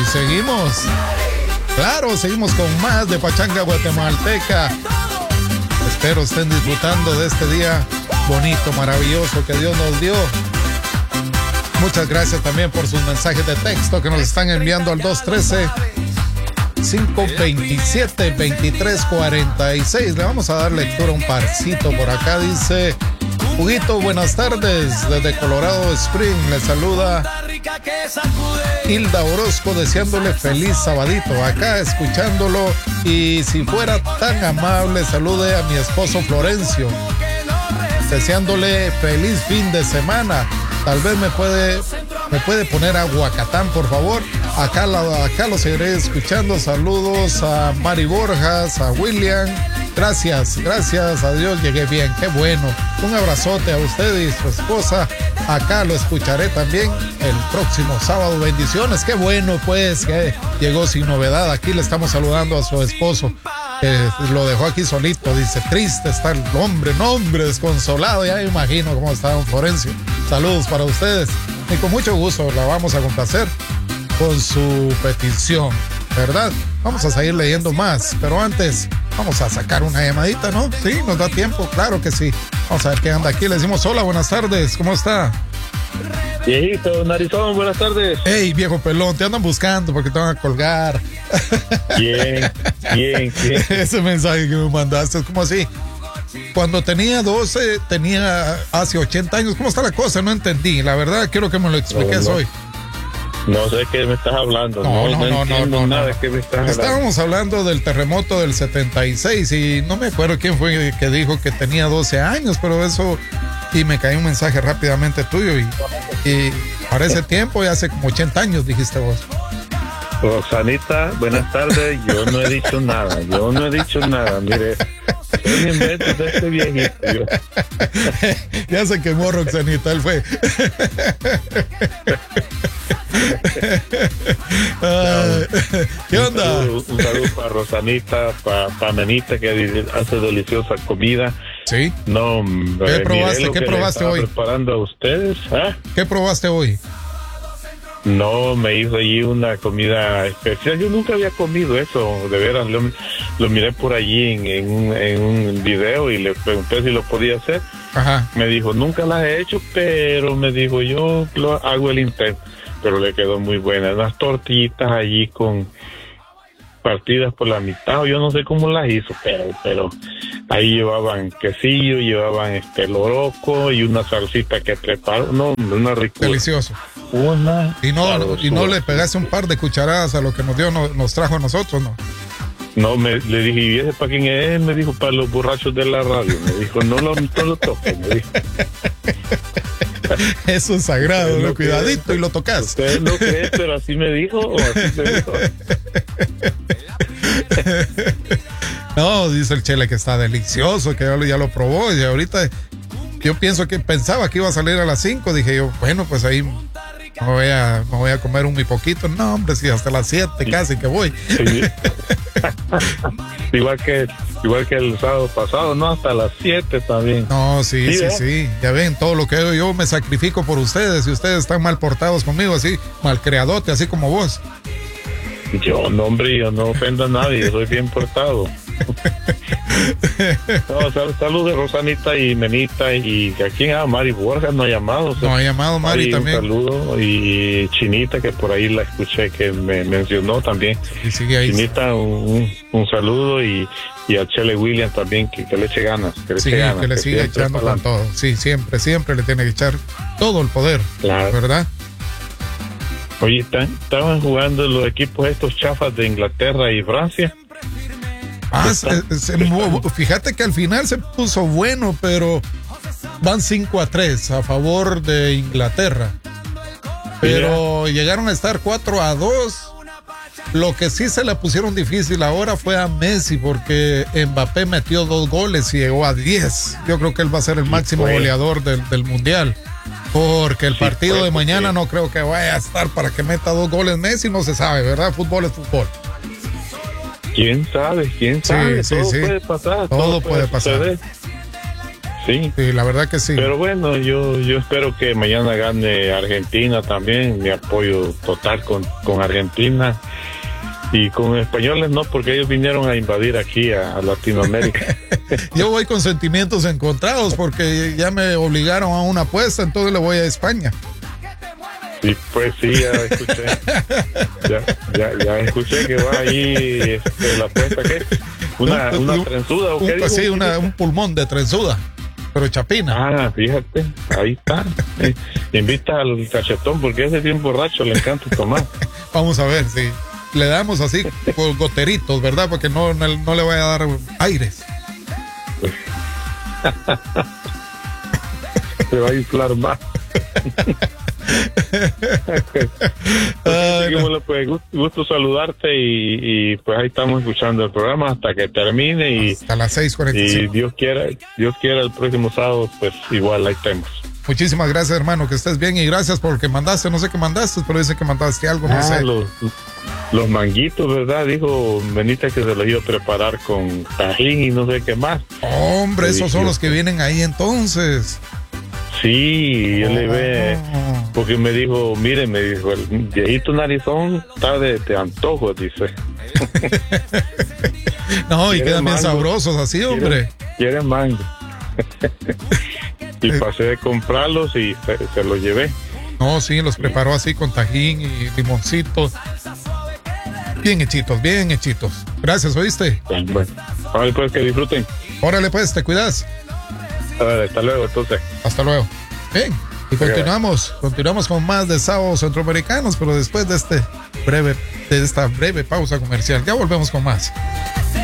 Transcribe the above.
seguimos. Claro, seguimos con más de Pachanga Guatemalteca. Espero estén disfrutando de este día bonito, maravilloso que Dios nos dio. Muchas gracias también por sus mensajes de texto que nos están enviando al 213-527-2346. Le vamos a dar lectura a un parcito por acá. Dice: Huguito, buenas tardes. Desde Colorado Spring le saluda Hilda Orozco, deseándole feliz sabadito. Acá escuchándolo. Y si fuera tan amable, salude a mi esposo Florencio, deseándole feliz fin de semana. Tal vez me puede poner Aguacatán, por favor. Acá lo seguiré escuchando. Saludos a Mari Borjas, a William. Gracias a Dios llegué bien, qué bueno. Un abrazote a usted y su esposa. Acá lo escucharé también el próximo sábado. Bendiciones, qué bueno pues que llegó sin novedad. Aquí le estamos saludando a su esposo. Lo dejó aquí solito, dice, triste está el hombre, desconsolado, ya me imagino cómo está don Florencio. Saludos para ustedes y con mucho gusto la vamos a complacer con su petición, ¿verdad? Vamos a seguir leyendo más, pero antes vamos a sacar una llamadita, ¿no? Sí, nos da tiempo, claro que sí. Vamos a ver qué anda aquí, le decimos hola, buenas tardes, ¿cómo está? Viejito, narizón, buenas tardes. Hey, viejo pelón, te andan buscando porque te van a colgar. Bien. Ese mensaje que me mandaste es como así. Cuando tenía 12, tenía hace 80 años. ¿Cómo está la cosa? No entendí. La verdad, quiero que me lo expliques hoy. No sé qué me estás hablando. No entiendo nada de qué me estás hablando. Estábamos hablando del terremoto del 76 y no me acuerdo quién fue que dijo que tenía 12 años, pero eso... Y me caí un mensaje rápidamente tuyo y para ese tiempo, ya hace como 80 años, dijiste vos. Roxanita, buenas tardes. Yo no he dicho nada. Mire, son inventos de este viejito. Ya se quemó Roxanita, él fue. ¿Qué onda? Un saludo para Rosanita, para Menita, que hace deliciosa comida. Sí. No, ¿Qué probaste hoy? Preparando a ustedes. ¿Ah? ¿Qué probaste hoy? No, me hizo allí una comida especial. Yo nunca había comido eso, de veras. Lo miré por allí en un video y le pregunté si lo podía hacer. Ajá. Me dijo, nunca las he hecho, pero me dijo, yo hago el intento. Pero le quedó muy buena. Unas tortillitas allí con partidas por la mitad, yo no sé cómo las hizo, pero ahí llevaban quesillo, llevaban loroco y una salsita que preparó, no, una ricura. Delicioso. Y no le pegaste un par de cucharadas a lo que nos trajo a nosotros, ¿no? No, le dije, ¿y ese para quién es? Me dijo, para los borrachos de la radio. Me dijo, no lo toques, me dijo. Eso es sagrado, ¿no? Cuidadito y lo tocas. Usted no cree, pero así me dijo, o así me dijo. No, dice el Chele que está delicioso, que ya lo probó y ahorita yo pensaba que iba a salir a las 5, dije yo, bueno, pues ahí me voy a comer un muy poquito. No, hombre, sí, hasta las 7 casi que voy. Sí. igual que el sábado pasado, ¿no? Hasta las 7 también. No, sí. Ya ven, todo lo que yo me sacrifico por ustedes y ustedes están mal portados conmigo, así, malcriadote, así como vos. Yo no ofendo a nadie, soy bien portado. No, saludos Rosanita y Menita y a quien Mari Borjas no ha llamado. No ha llamado Mari también. Un saludo y Chinita, que por ahí la escuché que me mencionó también. Y sigue ahí. Chinita, un saludo y a Chele William también, que le eche ganas. Que le siga echando con todo. Sí, siempre le tiene que echar todo el poder, claro. ¿Verdad? Oye, estaban jugando los equipos estos chafas de Inglaterra y Francia. Fíjate que al final se puso bueno, pero van 5-3 a favor de Inglaterra. Pero llegaron a estar 4-2. Lo que sí se le pusieron difícil ahora fue a Messi, porque Mbappé metió 2 goles y llegó a 10. Yo creo que él va a ser el máximo goleador del Mundial. Porque el partido de mañana no creo que vaya a estar para que meta 2 goles Messi, no se sabe, ¿verdad? Fútbol es fútbol. ¿Quién sabe? Sí, Puede pasar. Todo puede pasar. Suceder. Sí. Sí, la verdad que sí. Pero bueno, yo espero que mañana gane Argentina también. Mi apoyo total con Argentina. Y con españoles no, porque ellos vinieron a invadir aquí a Latinoamérica. Yo voy con sentimientos encontrados porque ya me obligaron a una apuesta, entonces le voy a España. Y pues sí, ya escuché. Ya escuché que va ahí la apuesta que una trenzuda. ¿O qué dijo? Sí, un pulmón de trenzuda, pero chapina. Ah, fíjate, ahí está. Invita al cachetón porque ese tiempo borracho le encanta tomar. Vamos a ver si le damos así por goteritos, ¿verdad? Porque no le voy a dar aires. Se va a inflar más. Pues, gusto saludarte y pues ahí estamos escuchando el programa hasta que termine y hasta las 6:45. Y Dios quiera el próximo sábado pues igual ahí estemos. Muchísimas gracias, hermano, que estés bien y gracias por lo que mandaste, no sé qué mandaste, pero dice que mandaste algo, no sé. Los manguitos, ¿verdad? Dijo Benita que se los iba a preparar con tajín y no sé qué más. Hombre, esos son los que vienen ahí entonces. Sí, yo le ve, porque me dijo, mire, el viejito narizón está de antojo, dice. No, y quedan bien sabrosos así, hombre. Quieren mango. Y pasé de comprarlos y se los llevé. No, sí, los preparó así con tajín y limoncito. Bien hechitos, bien hechitos. Gracias, ¿oíste? Bueno, ahora pues que disfruten. Órale pues, te cuidas. Hasta luego, entonces. Hasta luego. Bien, y continuamos con más de Sábados Centroamericanos, pero después de esta breve pausa comercial. Ya volvemos con más.